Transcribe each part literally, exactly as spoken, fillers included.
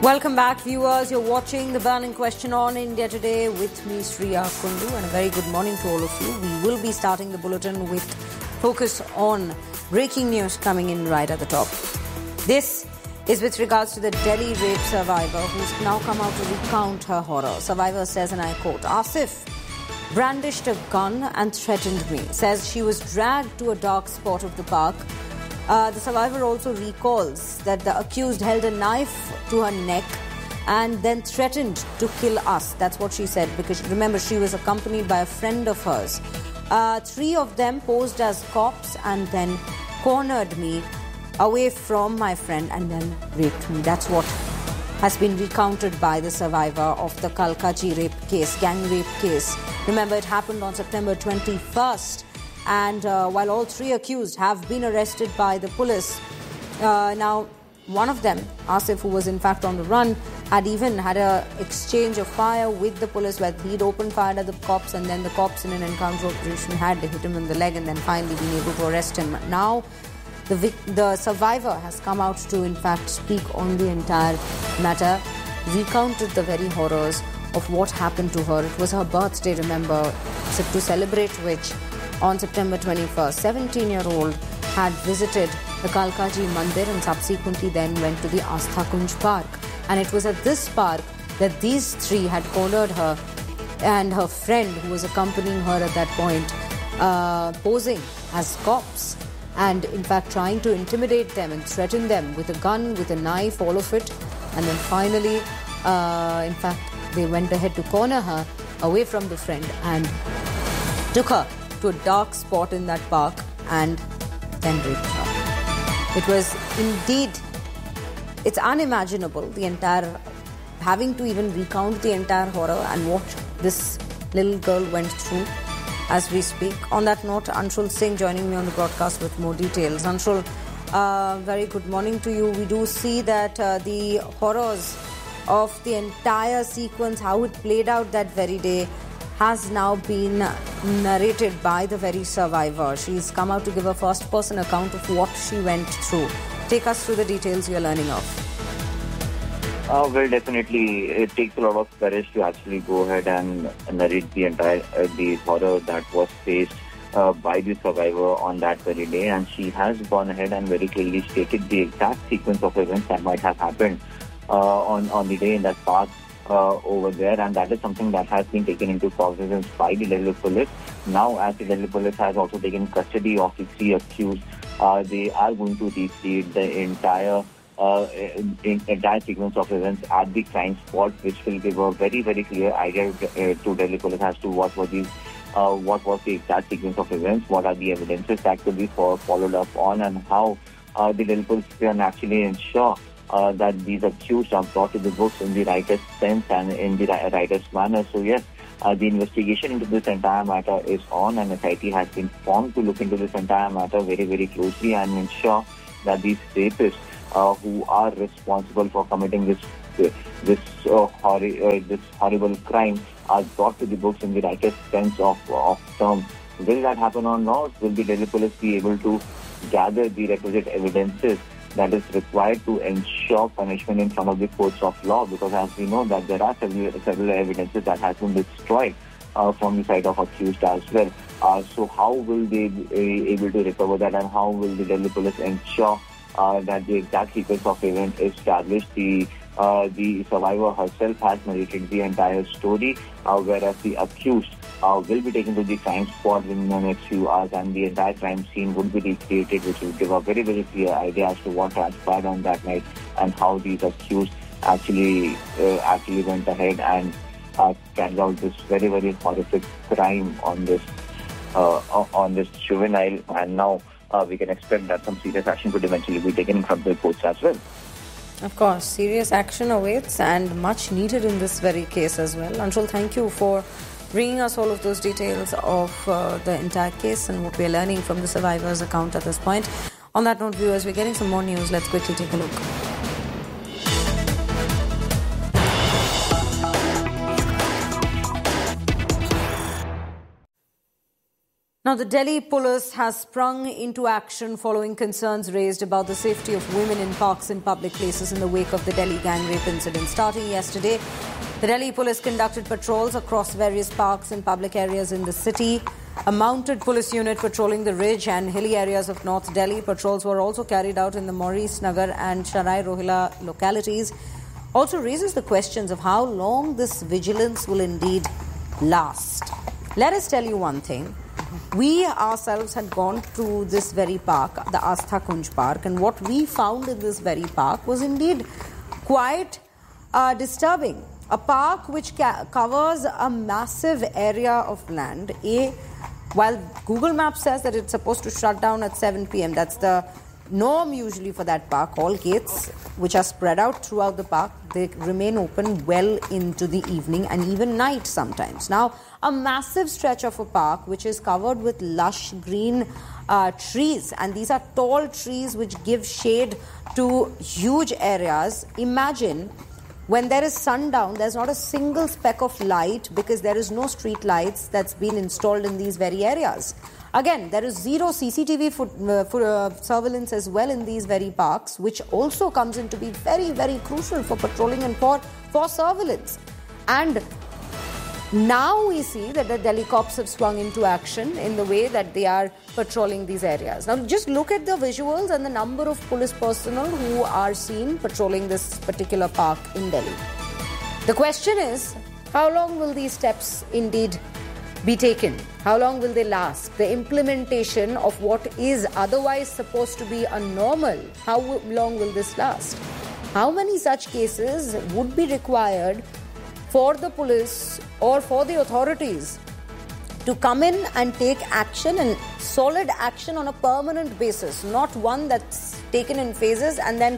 Welcome back, viewers. You're watching The Burning Question on India Today with me, Shriya Kundu, and a very good morning to all of you. We will be starting the bulletin with focus on breaking news coming in right at the top. This is with regards to the Delhi rape survivor who's now come out to recount her horror. Survivor says, and I quote, Asif brandished a gun and threatened me. Says she was dragged to a dark spot of the park. Uh, the survivor also recalls that the accused held a knife to her neck and then threatened to kill us. That's what she said, because remember, she was accompanied by a friend of hers. Uh, three of them posed as cops and then cornered me away from my friend and then raped me. That's what has been recounted by the survivor of the Kalkaji rape case, gang rape case. Remember, it happened on September twenty-first. And uh, while all three accused have been arrested by the police, uh, now one of them, Asif, who was in fact on the run, had even had a exchange of fire with the police where he'd opened fire at the cops, and then the cops in an encounter operation had hit him in the leg and then finally been able to arrest him. Now the vic- the survivor has come out to in fact speak on the entire matter, recounted the very horrors of what happened to her. It was her birthday, remember, so to celebrate which on September twenty-first, seventeen-year-old had visited the Kalkaji Mandir and subsequently then went to the Astha Kunj Park. And it was at this park that these three had cornered her and her friend who was accompanying her at that point, uh, posing as cops and in fact trying to intimidate them and threaten them with a gun, with a knife, all of it. And then finally, uh, in fact, they went ahead to corner her away from the friend and took her to a dark spot in that park and then raped her. It was indeed, it's unimaginable, the entire, having to even recount the entire horror and what this little girl went through as we speak. On that note, Anshul Singh joining me on the broadcast with more details. Anshul, uh, very good morning to you. We do see that uh, the horrors of the entire sequence, how it played out that very day, has now been narrated by the very survivor. She's come out to give a first-person account of what she went through. Take us through the details you're learning of. Uh, well, definitely, it takes a lot of courage to actually go ahead and narrate the entire uh, the horror that was faced uh, by the survivor on that very day. And she has gone ahead and very clearly stated the exact sequence of events that might have happened uh, on, on the day in that park. Uh, over there, and that is something that has been taken into cognizance by the Delhi police. Now, as the Delhi police has also taken custody of the three accused, uh, they are going to recreate the entire uh, in, entire sequence of events at the crime spot, which will give a very, very clear idea uh, to Delhi police as to what were these, uh, what was the exact sequence of events, what are the evidences that could be for, followed up on, and how uh, the Delhi police can actually ensure Uh, that these accused are brought to the books in the rightest sense and in the rightest manner. So yes, uh, the investigation into this entire matter is on, and S I T has been formed to look into this entire matter very, very closely and ensure that these rapists uh, who are responsible for committing this this uh, hor- uh, this horrible crime are brought to the books in the rightest sense of of term. Will that happen or not? Will the Delhi police be able to gather the requisite evidences that is required to ensure punishment in some of the courts of law? Because as we know that there are several, several evidences that have been destroyed uh, from the side of accused as well. Uh, so how will they be able to recover that, and how will the Delhi police ensure uh, that the exact sequence of event is established? The uh, the survivor herself has narrated the entire story, uh, whereas the accused Uh, will be taken to the crime spot in the next few hours, and the entire crime scene would be recreated, which will give a very, very clear idea as to what transpired on that night and how these accused actually uh, actually went ahead and uh, carried out this very, very horrific crime on this uh, on this juvenile. And now uh, we can expect that some serious action could eventually be taken from the courts as well. Of course, serious action awaits, and much needed in this very case as well. Anshul, thank you for bringing us all of those details of uh, the entire case and what we're learning from the survivor's account at this point. On that note, viewers, we're getting some more news. Let's quickly take a look. Now, Now, the Delhi police has sprung into action following concerns raised about the safety of women in parks and public places in the wake of the Delhi gang rape incident. Starting yesterday, the Delhi police conducted patrols across various parks and public areas in the city. A mounted police unit patrolling the ridge and hilly areas of North Delhi. Patrols were also carried out in the Maurice Nagar and Sharai Rohila localities. Also raises the questions of how long this vigilance will indeed last. Let us tell you one thing. We ourselves had gone to this very park, the Astha Kunj Park, and what we found in this very park was indeed quite uh, disturbing. A park which ca- covers a massive area of land. A, while Google Maps says that it's supposed to shut down at seven p.m., that's the norm usually for that park. All gates which are spread out throughout the park, they remain open well into the evening and even night sometimes. Now, a massive stretch of a park which is covered with lush green uh, trees, and these are tall trees which give shade to huge areas. Imagine when there is sundown, there's not a single speck of light because there is no street lights that's been installed in these very areas. Again, there is zero C C T V foot, uh, foot, uh, surveillance as well in these very parks, which also comes in to be very, very crucial for patrolling and for, for surveillance. And now we see that the Delhi cops have swung into action in the way that they are patrolling these areas. Now, just look at the visuals and the number of police personnel who are seen patrolling this particular park in Delhi. The question is, how long will these steps indeed be taken? How long will they last? The implementation of what is otherwise supposed to be a normal, how long will this last? How many such cases would be required for the police or for the authorities to come in and take action, and solid action on a permanent basis, not one that's taken in phases and then,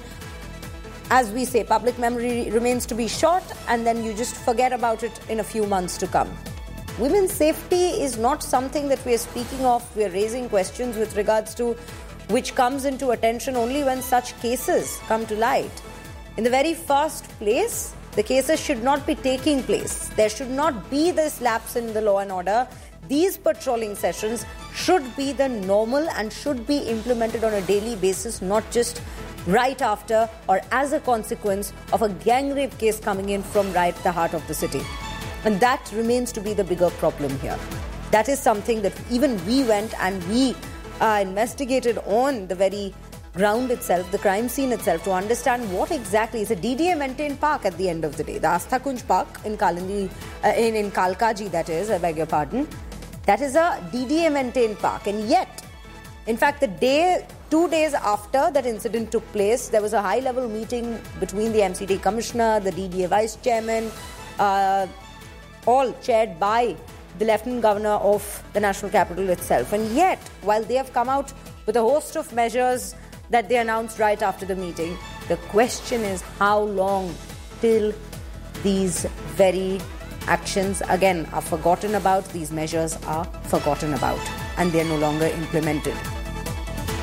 as we say, public memory remains to be short and then you just forget about it in a few months to come. Women's safety is not something that we are speaking of. We are raising questions with regards to which comes into attention only when such cases come to light. In the very first place, the cases should not be taking place. There should not be this lapse in the law and order. These patrolling sessions should be the normal and should be implemented on a daily basis, not just right after or as a consequence of a gang rape case coming in from right the heart of the city. And that remains to be the bigger problem here. That is something that even we went and we uh, investigated on the very ground itself, the crime scene itself, to understand what exactly is a D D A-maintained park at the end of the day. The Astha Kunj Park in Kalindi, uh, in, in Kalkaji, that is, I beg your pardon, that is a D D A-maintained park. And yet, in fact, the day, two days after that incident took place, there was a high-level meeting between the M C D Commissioner, the D D A Vice Chairman, uh, all chaired by the Lieutenant Governor of the National Capital itself. And yet, while they have come out with a host of measures that they announced right after the meeting, the question is how long till these very actions again are forgotten about, these measures are forgotten about and they are no longer implemented.